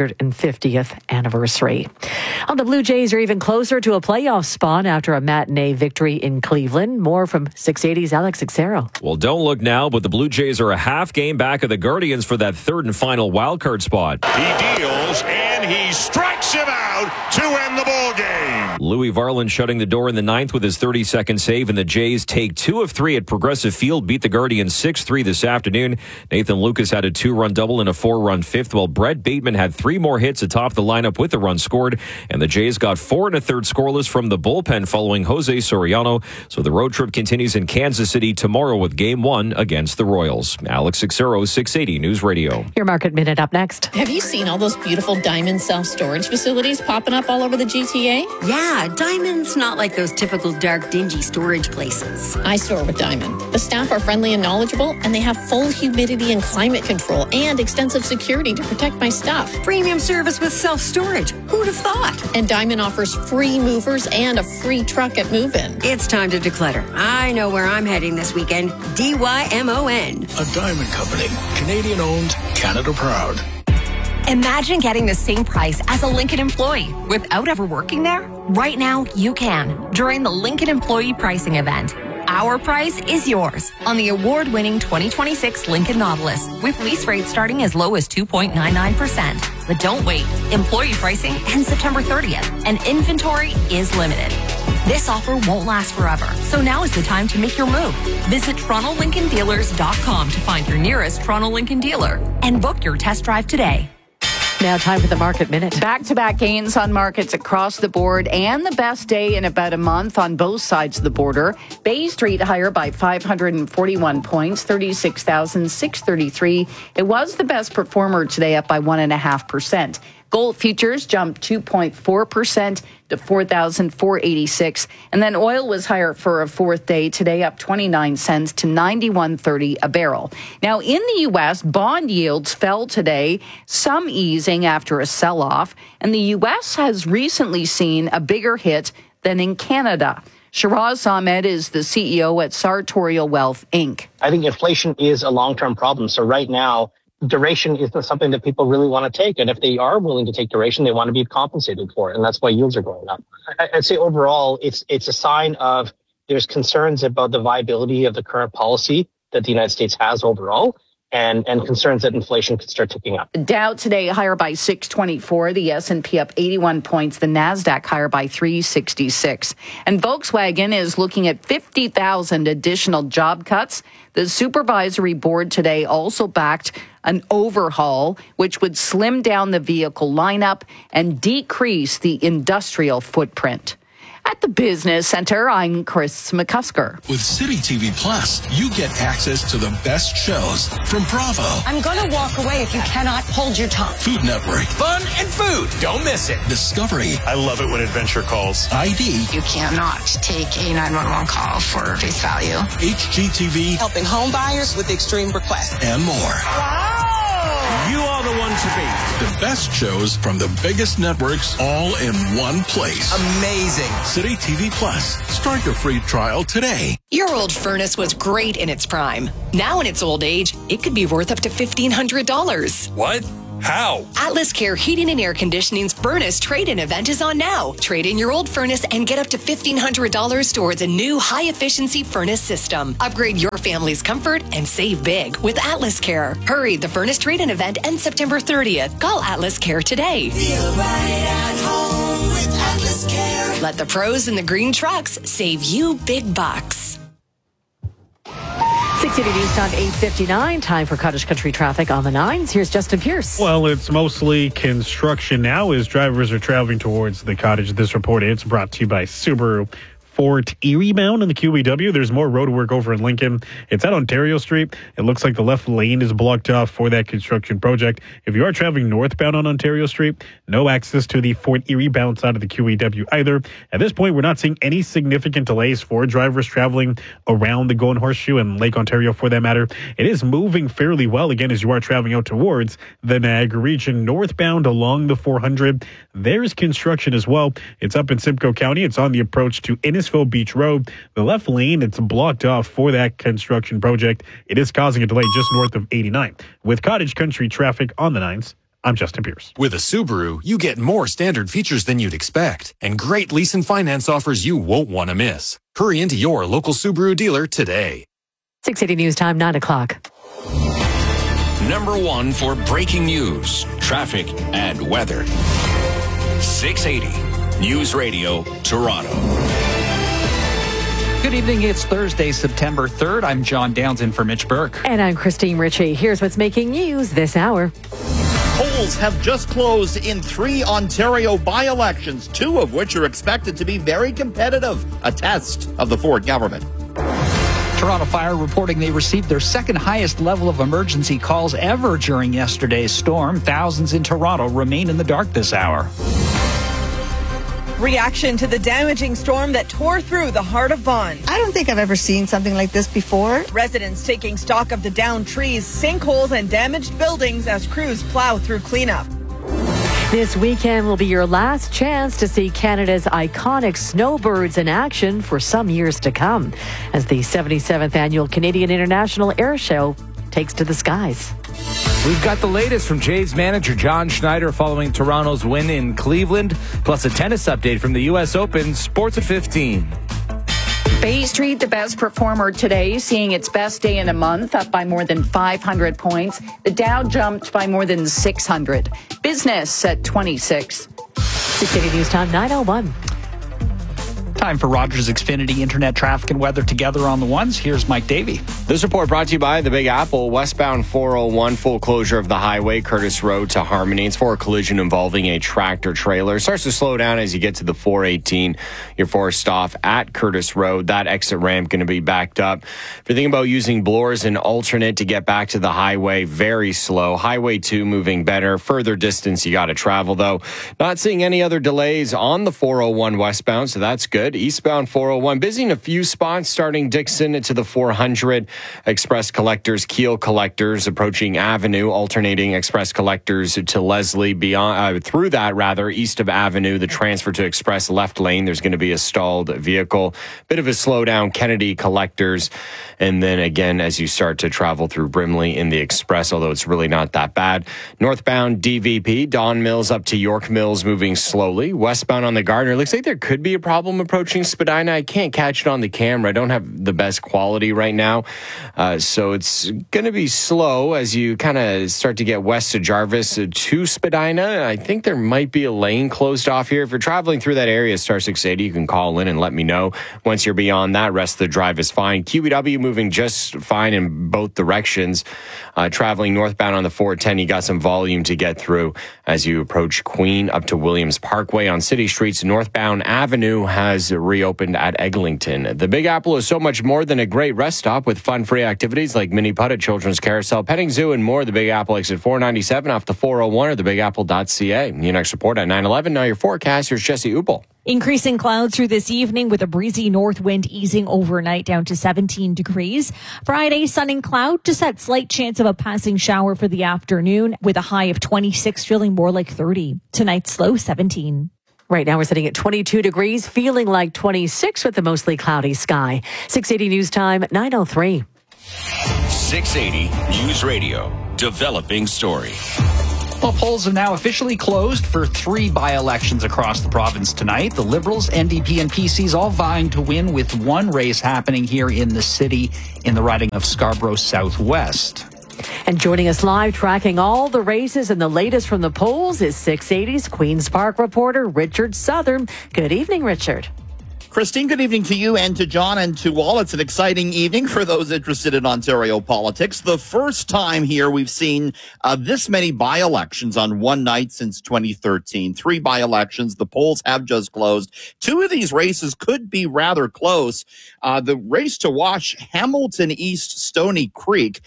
250th anniversary. Oh, the Blue Jays are even closer to a playoff spot after a matinee victory in Cleveland. More from 680's Alex Xero. Well, don't look now, but the Blue Jays are a half game back of the Guardians for that third and final wildcard spot. He deals and he strikes him out to end the ball game. Louis Varland shutting the door in the ninth with his 32nd save, and the Jays take 2 of 3 at Progressive Field, beat the Guardians 6-3 this afternoon. Nathan Lucas had a 2-run double and a 4-run fifth, while Brett Bateman had 3 more hits atop the lineup with the run scored, and the Jays got 4 1/3 scoreless from the bullpen following Jose Soriano. So the road trip continues in Kansas City tomorrow with Game 1 against the Royals. Alex Xero, 680 News Radio. Your Market Minute up next. Have you seen all those beautiful Diamond self-storage facilities popping up all over the GTA? Yeah, Diamond's not like those typical dark, dingy storage places. I store with Diamond. The staff are friendly and knowledgeable, and they have full humidity and climate control and extensive security to protect my stuff. Premium service with self-storage. Who'd have thought? And Diamond offers free movers and a free truck at move-in. It's time to declutter. I know where I'm heading this weekend. DYMON. A Diamond Company. Canadian owned, Canada proud. Imagine getting the same price as a Lincoln employee without ever working there. Right now, you can during the Lincoln Employee Pricing Event. Our price is yours on the award-winning 2026 Lincoln Nautilus with lease rates starting as low as 2.99%. But don't wait. Employee pricing ends September 30th, and inventory is limited. This offer won't last forever, so now is the time to make your move. Visit TorontoLincolnDealers.com to find your nearest Toronto Lincoln dealer and book your test drive today. Now time for the Market Minute. Back-to-back gains on markets across the board and the best day in about a month on both sides of the border. Bay Street higher by 541 points, 36,633. It was the best performer today, up by 1.5%. Gold futures jumped 2.4% to 4,486. And then oil was higher for a fourth day today, up 29 cents to 91.30 a barrel. Now, in the U.S., bond yields fell today, some easing after a sell-off. And the U.S. has recently seen a bigger hit than in Canada. Shiraz Ahmed is the CEO at Sartorial Wealth, Inc. I think inflation is a long-term problem. So right now, duration isn't something that people really want to take. And if they are willing to take duration, they want to be compensated for it. And that's why yields are going up. I'd say overall, it's a sign of there's concerns about the viability of the current policy that the United States has overall. and concerns that inflation could start ticking up. Dow today higher by 624, the S&P up 81 points, the Nasdaq higher by 366. And Volkswagen is looking at 50,000 additional job cuts. The supervisory board today also backed an overhaul, which would slim down the vehicle lineup and decrease the industrial footprint. At the Business Center, I'm Chris McCusker. With City TV Plus, you get access to the best shows from Bravo. I'm going to walk away if you cannot hold your tongue. Food Network. Fun and food. Don't miss it. Discovery. I love it when adventure calls. ID. You cannot take a 911 call for face value. HGTV. Helping home buyers with extreme requests. And more. Wow! You are the one to beat. The best shows from the biggest networks all in one place. Amazing. City TV Plus. Start your free trial today. Your old furnace was great in its prime. Now in its old age, it could be worth up to $1,500. What? How? Atlas Care Heating and Air Conditioning's furnace trade-in event is on now. Trade in your old furnace and get up to $1,500 towards a new high-efficiency furnace system. Upgrade your family's comfort and save big with Atlas Care. Hurry, the furnace trade-in event ends September 30th. Call Atlas Care today. Feel right at home with Atlas Care. Let the pros in the green trucks save you big bucks. 680 News Time 8:59. Time for Cottage Country traffic on the 9s. Here's Justin Pierce. Well, it's mostly construction now as drivers are traveling towards the cottage. This report is brought to you by Subaru. Fort Erie bound in the QEW. There's more road work over in Lincoln. It's at Ontario Street. It looks like the left lane is blocked off for that construction project. If you are traveling northbound on Ontario Street, no access to the Fort Erie bound side of the QEW either. At this point, we're not seeing any significant delays for drivers traveling around the Golden Horseshoe and Lake Ontario for that matter. It is moving fairly well again as you are traveling out towards the Niagara region. Northbound along the 400, there's construction as well. It's up in Simcoe County. It's on the approach to Innisfil Beach Road. The left lane, it's blocked off for that construction project. It is causing a delay just north of 89. With Cottage Country traffic on the 9s, I'm Justin Pierce. With a Subaru, you get more standard features than you'd expect and great lease and finance offers you won't want to miss. Hurry into your local Subaru dealer today. 680 News Time, 9 o'clock. Number one for breaking news, traffic, and weather. 680 News Radio, Toronto. Good evening. It's Thursday, September 3rd. I'm John Downs in for Mitch Burke. And I'm Christine Ritchie. Here's what's making news this hour. Polls have just closed in 3 Ontario by-elections, 2 of which are expected to be very competitive, a test of the Ford government. Toronto Fire reporting they received their second highest level of emergency calls ever during yesterday's storm. Thousands in Toronto remain in the dark this hour. Reaction to the damaging storm that tore through the heart of Vaughan. I don't think I've ever seen something like this before. Residents taking stock of the downed trees, sinkholes, and damaged buildings as crews plow through cleanup. This weekend will be your last chance to see Canada's iconic snowbirds in action for some years to come, as the 77th annual Canadian International Air Show takes to the skies. We've got the latest from Jays manager John Schneider following Toronto's win in Cleveland, plus a tennis update from the U.S. Open. Sports at 15. Bay Street, the best performer today, seeing its best day in a month, up by more than 500 points. The Dow jumped by more than 600. Business at 26. 680 News Time, 9:01. Time for Rogers Xfinity Internet traffic and weather together on the ones. Here's Mike Davey. This report brought to you by the Big Apple. Westbound 401, full closure of the highway, Curtis Road to Harmony. It's for a collision involving a tractor trailer. It starts to slow down as you get to the 418. You're forced off at Curtis Road. That exit ramp going to be backed up. If you're thinking about using Bloor and alternate to get back to the highway, very slow. Highway 2 moving better. Further distance you got to travel, though. Not seeing any other delays on the 401 westbound, so that's good. Eastbound 401, busy in a few spots, starting Dixon to the 400. Express collectors, Keel collectors approaching Avenue, alternating Express collectors to Leslie. Beyond through that, rather, east of Avenue, the transfer to Express left lane, there's going to be a stalled vehicle. Bit of a slowdown, Kennedy collectors. And then again, as you start to travel through Brimley in the Express, although it's really not that bad. Northbound DVP, Don Mills up to York Mills, moving slowly. Westbound on the Gardner, looks like there could be a problem approaching approaching Spadina. I can't catch it on the camera. I don't have the best quality right now. So it's going to be slow as you kind of start to get west of Jarvis to Spadina. I think there might be a lane closed off here. If you're traveling through that area, star 680, you can call in and let me know. Once you're beyond that, rest of the drive is fine. QEW moving just fine in both directions. Traveling northbound on the 410, you got some volume to get through as you approach Queen up to Williams Parkway. On city streets, northbound Avenue has reopened at Eglinton. The Big Apple is so much more than a great rest stop with fun-free activities like mini putt at Children's Carousel, Petting Zoo, and more. The Big Apple exit 497 off the 401 or thebigapple.ca. Your next report at 9:11. Now your forecast. Here's Jesse Upel. Increasing clouds through this evening with a breezy north wind easing overnight down to 17 degrees. Friday, sun and cloud, just that slight chance of a passing shower for the afternoon with a high of 26, feeling more like 30. Tonight's low 17. Right now we're sitting at 22 degrees, feeling like 26 with a mostly cloudy sky. 680 News Time, 9:03. 680 News Radio, developing story. Well, polls have now officially closed for 3 by-elections across the province tonight. The Liberals, NDP, and PCs all vying to win, with one race happening here in the city in the riding of Scarborough Southwest. And joining us live, tracking all the races and the latest from the polls, is 680's Queen's Park reporter Richard Southern. Good evening, Richard. Christine, good evening to you and to John and to all. It's an exciting evening for those interested in Ontario politics. The first time here we've seen this many by-elections on one night since 2013. 3 by-elections. The polls have just closed. 2 of these races could be rather close. The race to watch, Hamilton East Stony Creek.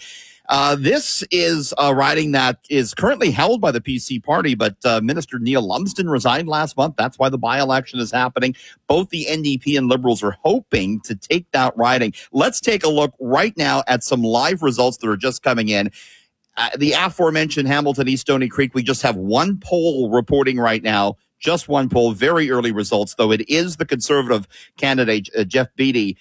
This is a riding that is currently held by the PC party, but Minister Neil Lumsden resigned last month. That's why the by-election is happening. Both the NDP and Liberals are hoping to take that riding. Let's take a look right now at some live results that are just coming in. The aforementioned Hamilton East Stony Creek, we just have one poll reporting right now. Just one poll, very early results, though it is the Conservative candidate, Jeff Beattie,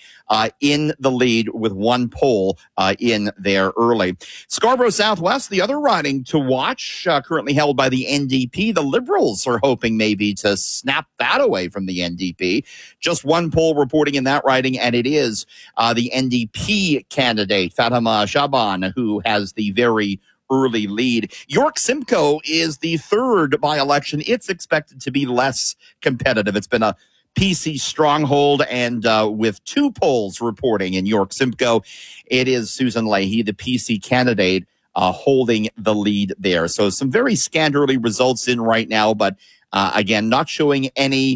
in the lead with one poll in there early. Scarborough Southwest, the other riding to watch, currently held by the NDP. The Liberals are hoping maybe to snap that away from the NDP. Just one poll reporting in that riding, and it is the NDP candidate, Fatima Shaban, who has the very early lead. York Simcoe is the third by-election. It's expected to be less competitive. It's been a PC stronghold, and with 2 polls reporting in York Simcoe, it is Susan Leahy, the PC candidate, holding the lead there. So some very scant early results in right now, but again, not showing any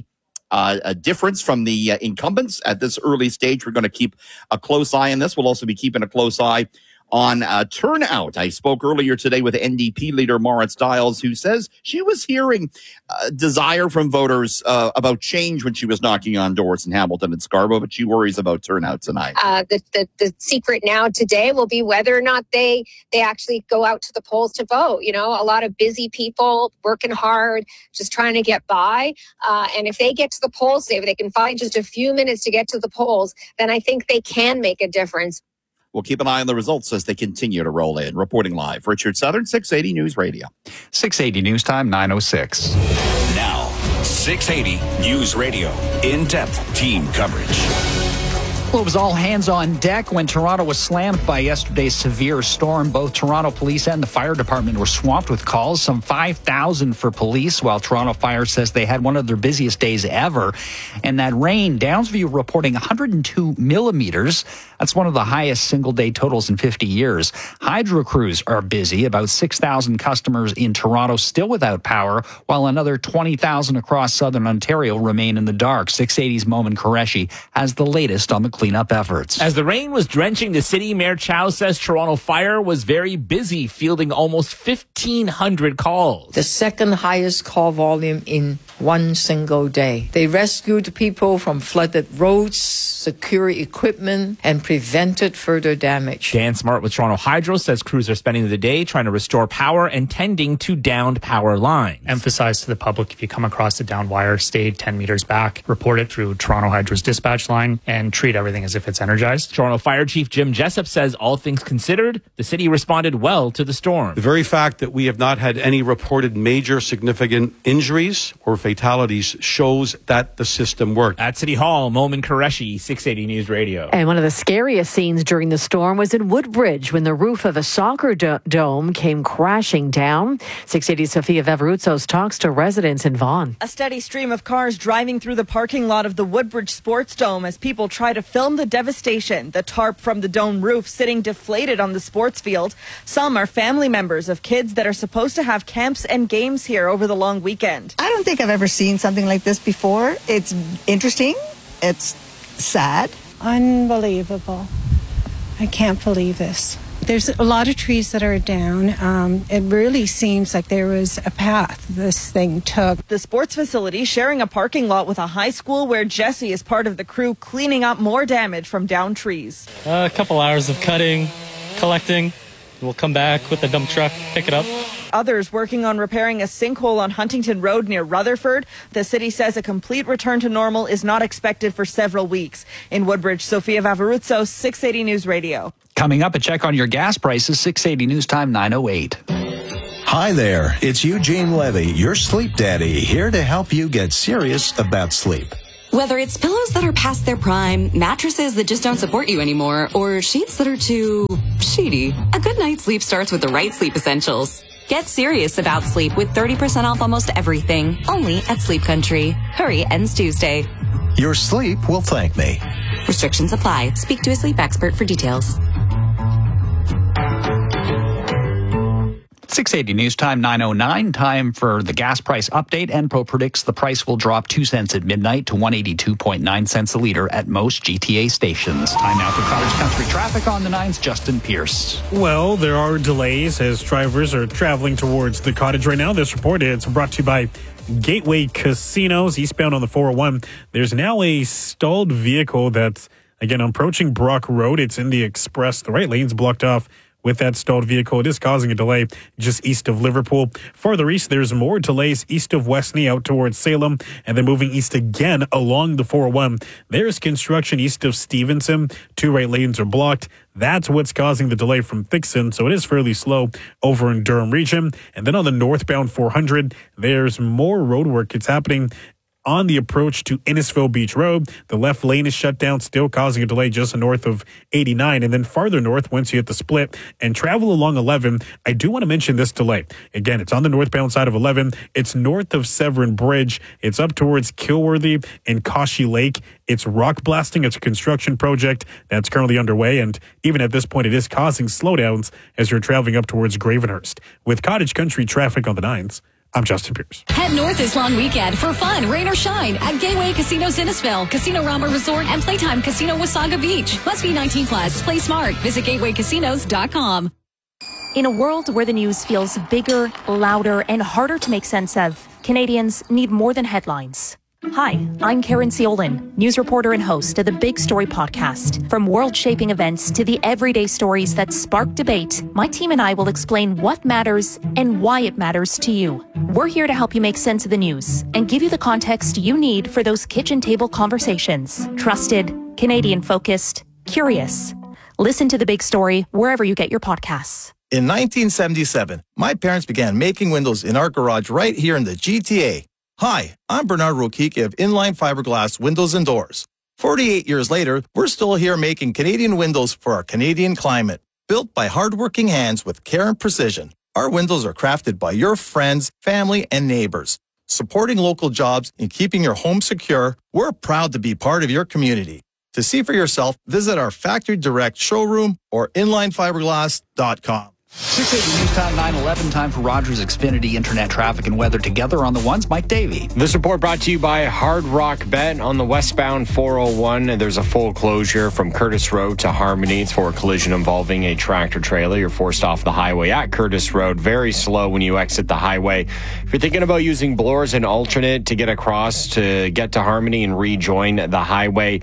a difference from the incumbents at this early stage. We're going to keep a close eye on this. We'll also be keeping a close eye on turnout. I spoke earlier today with NDP leader Maura Stiles, who says she was hearing desire from voters about change when she was knocking on doors in Hamilton and Scarborough, but she worries about turnout tonight. The secret now today will be whether or not they actually go out to the polls to vote. You know, a lot of busy people working hard, just trying to get by. And if they get to the polls, if they can find just a few minutes to get to the polls, then I think they can make a difference. We'll keep an eye on the results as they continue to roll in. Reporting live, Richard Southern, 680 News Radio. 680 News Time, 9:06. Now, 680 News Radio. In-depth team coverage. Well, it was all hands on deck when Toronto was slammed by yesterday's severe storm. Both Toronto Police and the fire department were swamped with calls, some 5,000 for police, while Toronto Fire says they had one of their busiest days ever. And that rain, Downsview reporting 102 millimeters. That's one of the highest single-day totals in 50 years. Hydro crews are busy. About 6,000 customers in Toronto still without power, while another 20,000 across southern Ontario remain in the dark. 680's Momin Qureshi has the latest on the cleanup efforts. As the rain was drenching the city, Mayor Chow says Toronto Fire was very busy, fielding almost 1,500 calls. The second highest call volume in one single day. They rescued people from flooded roads, secured equipment, and prevented further damage. Dan Smart with Toronto Hydro says crews are spending the day trying to restore power and tending to downed power lines. Emphasize to the public, if you come across a downed wire, stay 10 meters back, report it through Toronto Hydro's dispatch line, and treat everyone everything as if it's energized. Toronto Fire Chief Jim Jessup says all things considered, the city responded well to the storm. The very fact that we have not had any reported major significant injuries or fatalities shows that the system worked. At City Hall, Momin Qureshi, 680 News Radio. And one of the scariest scenes during the storm was in Woodbridge when the roof of a soccer dome came crashing down. 680 Sofia Vavrutsos talks to residents in Vaughan. A steady stream of cars driving through the parking lot of the Woodbridge Sports Dome as people try to film the devastation. The tarp from the dome roof sitting deflated on the sports field. Some are family members of kids that are supposed to have camps and games here over the long weekend. I don't think I've ever seen something like this before. It's interesting. It's sad. Unbelievable. I can't believe this. There's a lot of trees that are down. It really seems like there was a path this thing took. The sports facility sharing a parking lot with a high school where Jesse is part of the crew cleaning up more damage from downed trees. A couple hours of cutting, collecting. We'll come back with a dump truck, pick it up. Others working on repairing a sinkhole on Huntington Road near Rutherford. The city says a complete return to normal is not expected for several weeks. In Woodbridge, Sofia Vavrutsos, 680 News Radio. Coming up, a check on your gas prices, 680 News Time 9:08. Hi there, it's Eugene Levy, your sleep daddy, here to help you get serious about sleep. Whether it's pillows that are past their prime, mattresses that just don't support you anymore, or sheets that are too sheety, a good night's sleep starts with the right sleep essentials. Get serious about sleep with 30% off almost everything, only at Sleep Country. Hurry, ends Tuesday. Your sleep will thank me. Restrictions apply. Speak to a sleep expert for details. 680 News Time 9:09. Time for the gas price update. Enpro predicts the price will drop 2 cents at midnight to 182.9 cents a liter at most GTA stations. Time now for Cottage Country traffic on the 9's. Justin Pierce. Well, there are delays as drivers are traveling towards the Cottage right now. This report is brought to you by Gateway Casinos, eastbound on the 401. There's now a stalled vehicle that's, again, approaching Brock Road. It's in the express. The right lane's blocked off with that stalled vehicle. It is causing a delay just east of Liverpool. Farther east, there's more delays east of Westney out towards Salem, and then moving east again along the 401. There's construction east of Stevenson. 2 right lanes are blocked. That's what's causing the delay from Thixon, so it is fairly slow over in Durham region. And then on the northbound 400, there's more road work. It's happening on the approach to Innisfil Beach Road. The left lane is shut down, still causing a delay just north of 89. And then farther north, once you hit the split and travel along 11, I do want to mention this delay. Again, it's on the northbound side of 11. It's north of Severn Bridge. It's up towards Kilworthy and Kashi Lake. It's rock blasting. It's a construction project that's currently underway. And even at this point, it is causing slowdowns as you're traveling up towards Gravenhurst. With Cottage Country traffic on the 9's, I'm Justin Pierce. Head north this long weekend for fun, rain or shine at Gateway Casinos Innisfil, Casino Rama Resort, and Playtime Casino Wasaga Beach. Must be 18 plus. Play smart. Visit gatewaycasinos.com. In a world where the news feels bigger, louder, and harder to make sense of, Canadians need more than headlines. Hi, I'm Karen Ciolin, news reporter and host of the Big Story podcast. From world-shaping events to the everyday stories that spark debate, my team and I will explain what matters and why it matters to you. We're here to help you make sense of the news and give you the context you need for those kitchen table conversations. Trusted, Canadian-focused, curious. Listen to The Big Story wherever you get your podcasts. In 1977, my parents began making windows in our garage right here in the GTA. Hi, I'm Bernard Rokicki of Inline Fiberglass Windows and Doors. 48 years later, we're still here making Canadian windows for our Canadian climate. Built by hardworking hands with care and precision, our windows are crafted by your friends, family, and neighbors. Supporting local jobs and keeping your home secure, we're proud to be part of your community. To see for yourself, visit our Factory Direct showroom or inlinefiberglass.com. 680 News Time 9:11. Time for Rogers Xfinity Internet traffic and weather together on the 1's. Mike Davey. This report brought to you by Hard Rock Bet on the westbound 401. There's a full closure from Curtis Road to Harmony. It's for a collision involving a tractor trailer. You're forced off the highway at Curtis Road. Very slow when you exit the highway. If you're thinking about using Bloor as an alternate to get across to get to Harmony and rejoin the highway,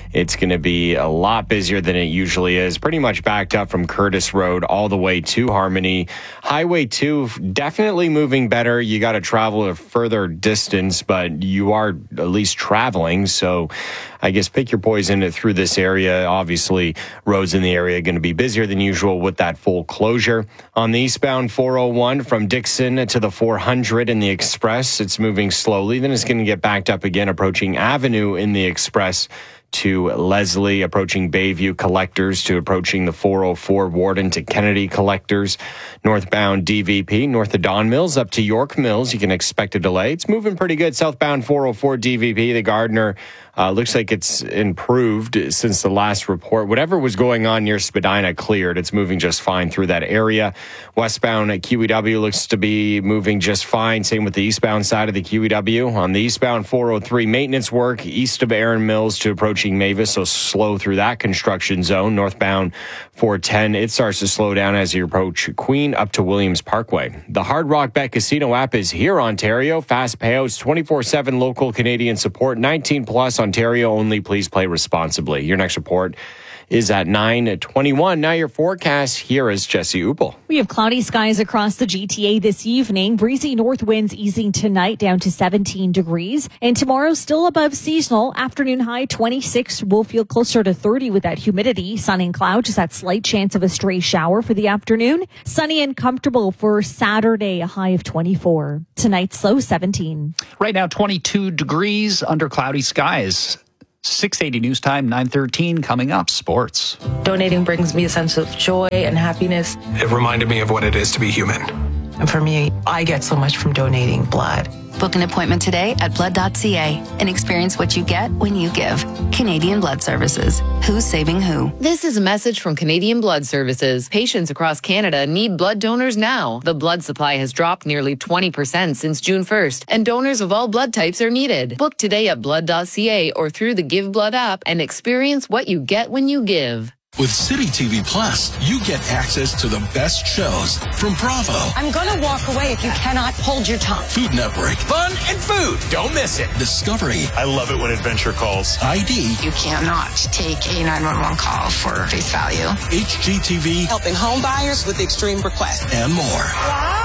it's going to be a lot busier than it usually is. Pretty much backed up from Curtis Road all the way to Harmony. Highway 2 definitely moving better. You got to travel a further distance, but you are at least traveling. So I guess pick your poison through this area. Obviously, roads in the area are going to be busier than usual with that full closure. On the eastbound 401 from Dixon to the 400 in the Express, it's moving slowly. Then it's going to get backed up again, approaching Avenue in the Express to Leslie, approaching Bayview Collectors to approaching the 404 Warden to Kennedy Collectors. Northbound DVP, north of Don Mills up to York Mills, you can expect a delay. It's moving pretty good. Southbound 404 DVP, the Gardner, looks like it's improved since the last report. Whatever was going on near Spadina cleared. It's moving just fine through that area. Westbound at QEW looks to be moving just fine. Same with the eastbound side of the QEW. On the eastbound 403, maintenance work east of Aaron Mills to approaching Mavis, so slow through that construction zone. Northbound 410, it starts to slow down as you approach Queen up to Williams Parkway. The Hard Rock Bet Casino app is here, Ontario. Fast payouts, 24/7 local Canadian support, 19 plus, Ontario only. Please play responsibly. Your next report is at 9:21. Now your forecast. Here is Jesse Upel. We have cloudy skies across the GTA this evening. Breezy north winds easing tonight down to 17 degrees. And tomorrow still above seasonal. Afternoon high 26. We'll feel closer to 30 with that humidity. Sun and cloud, just that slight chance of a stray shower for the afternoon. Sunny and comfortable for Saturday, a high of 24. Tonight's low 17. Right now 22 degrees under cloudy skies. 6:80 news time, 9:13 coming up. Sports. Donating brings me a sense of joy and happiness. It reminded me of what it is to be human. And for me, I get so much from donating blood. Book an appointment today at blood.ca and experience what you get when you give. Canadian Blood Services. Who's saving who? This is a message from Canadian Blood Services. Patients across Canada need blood donors now. The blood supply has dropped nearly 20% since June 1st, and donors of all blood types are needed. Book today at blood.ca or through the Give Blood app and experience what you get when you give. With City TV Plus, you get access to the best shows from Bravo. I'm going to walk away if you cannot hold your tongue. Food Network. Fun and food. Don't miss it. Discovery. I love it when adventure calls. ID. You cannot take a 911 call for face value. HGTV. Helping home buyers with extreme requests. And more. Wow.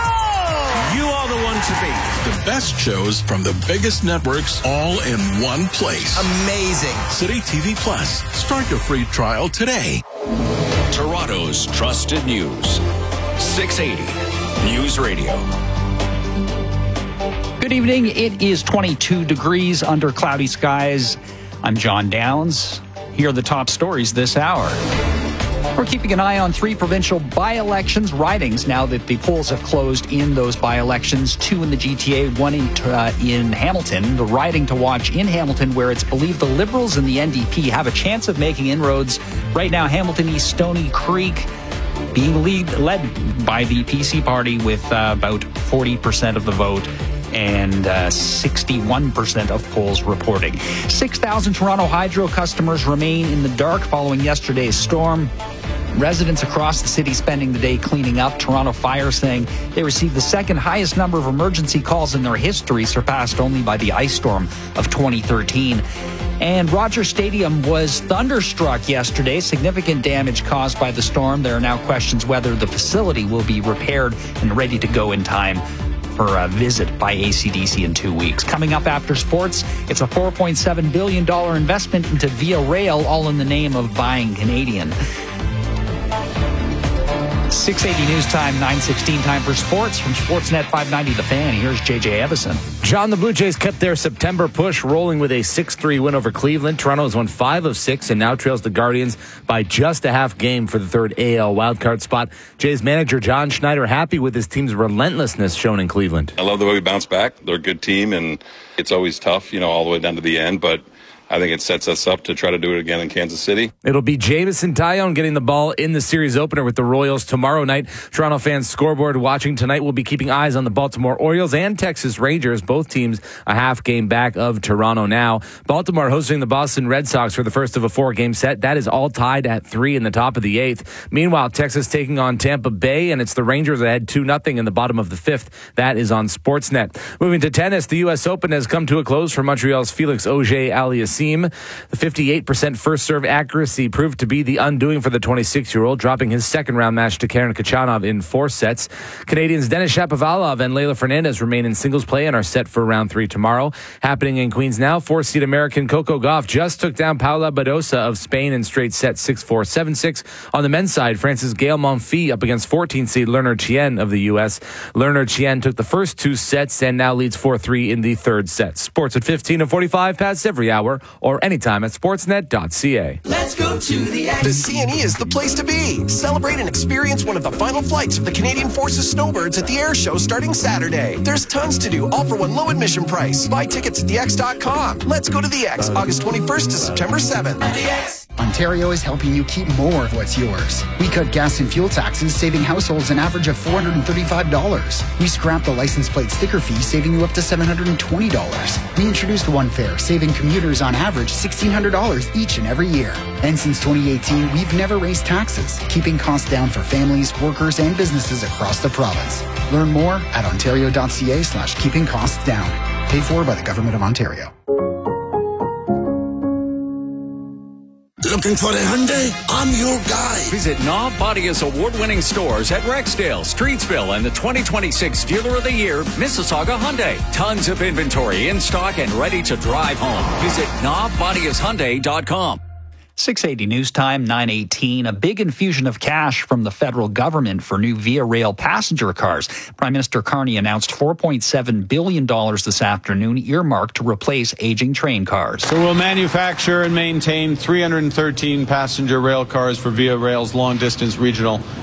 You are the one to beat. The best shows from the biggest networks all in one place. Amazing. City TV Plus. Start your free trial today. Toronto's trusted news. 680 News Radio. Good evening. It is 22 degrees under cloudy skies. I'm John Downs. Here are the top stories this hour. We're keeping an eye on 3 provincial by-elections ridings now that the polls have closed in those by-elections. 2 in the GTA, 1 in Hamilton. The riding to watch in Hamilton, where it's believed the Liberals and the NDP have a chance of making inroads. Right now, Hamilton East Stony Creek being led by the PC party with about 40% of the vote and 61% of polls reporting. 6,000 Toronto Hydro customers remain in the dark following yesterday's storm. Residents across the city spending the day cleaning up. Toronto Fire saying they received the second highest number of emergency calls in their history, surpassed only by the ice storm of 2013. And Rogers Stadium was thunderstruck yesterday. Significant damage caused by the storm. There are now questions whether the facility will be repaired and ready to go in time for a visit by AC/DC in 2 weeks. Coming up after sports, it's a $4.7 billion investment into Via Rail, all in the name of buying Canadian. 680 news time, 9:16 time for sports. From Sportsnet 590 The Fan, here's JJ Evison. John, the Blue Jays kept their September push rolling with a 6-3 win over Cleveland. Toronto has won 5 of 6 and now trails the Guardians by just a half game for the third AL wildcard spot. Jays manager John Schneider happy with his team's relentlessness shown in Cleveland. I love the way we bounce back. They're a good team, and it's always tough, all the way down to the end, but I think it sets us up to try to do it again in Kansas City. It'll be Jameson Taillon getting the ball in the series opener with the Royals tomorrow night. Toronto fans scoreboard watching tonight will be keeping eyes on the Baltimore Orioles and Texas Rangers. Both teams a half game back of Toronto now. Baltimore hosting the Boston Red Sox for the first of a 4-game set. That is all tied at 3 in the top of the 8th. Meanwhile, Texas taking on Tampa Bay, and it's the Rangers ahead 2-0 in the bottom of the 5th. That is on Sportsnet. Moving to tennis, the U.S. Open has come to a close for Montreal's Felix Auger-Aliassime. Thiem. The 58% first serve accuracy proved to be the undoing for the 26-year-old, dropping his second-round match to Karen Khachanov in 4 sets. Canadians Denis Shapovalov and Leylah Fernandez remain in singles play and are set for round 3 tomorrow. Happening in Queens now, 4-seed American Coco Gauff just took down Paula Badosa of Spain in straight sets 6-4, 7-6. On the men's side, France's Gael Monfils up against 14-seed Lerner Chien of the U.S. Lerner Chien took the first 2 sets and now leads 4-3 in the third set. Sports at 15 and 45 past every hour or anytime at sportsnet.ca. Let's go to the CNE is the place to be. Celebrate and experience one of the final flights of the Canadian Forces Snowbirds at the air show starting Saturday. There's tons to do, all for one low admission price. Buy tickets at thex.com. Let's go to the X, August 21st to September 7th. Ontario is helping you keep more of what's yours. We cut gas and fuel taxes, saving households an average of $435. We scrapped the license plate sticker fee, saving you up to $720. We introduced One Fare, saving commuters on average $1,600 each and every year. And since 2018, we've never raised taxes, keeping costs down for families, workers, and businesses across the province. Learn more at ontario.ca/keeping costs down. Paid for by the Government of Ontario. Looking for a Hyundai? I'm your guy. Visit Knob Bodia's award-winning stores at Rexdale, Streetsville, and the 2026 Dealer of the Year, Mississauga Hyundai. Tons of inventory in stock and ready to drive home. Visit knobbodiashyundai.com. 680 News Time, 9:18. A big infusion of cash from the federal government for new Via Rail passenger cars. Prime Minister Carney announced $4.7 billion this afternoon, earmarked to replace aging train cars. So we'll manufacture and maintain 313 passenger rail cars for Via Rail's long-distance regional